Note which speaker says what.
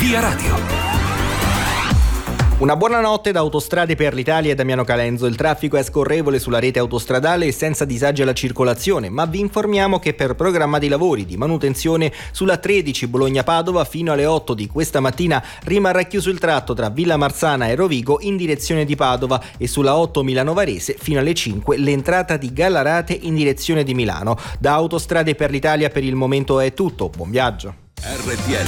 Speaker 1: Via Radio.
Speaker 2: Una buona notte da Autostrade per l'Italia e Damiano Calenzo. Il traffico è scorrevole sulla rete autostradale e senza disagi alla circolazione, ma vi informiamo che per programma di lavori di manutenzione sulla 13 Bologna-Padova fino alle 8 di questa mattina rimarrà chiuso il tratto tra Villa Marzana e Rovigo in direzione di Padova e sulla 8 Milano Varese fino alle 5 l'entrata di Gallarate in direzione di Milano. Da Autostrade per l'Italia per il momento è tutto. Buon viaggio.
Speaker 1: RTL